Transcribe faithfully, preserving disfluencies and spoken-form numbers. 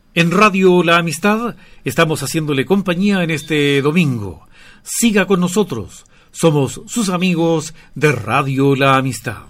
En Radio La Amistad estamos haciéndole compañía en este domingo. Siga con nosotros. Somos sus amigos de Radio La Amistad.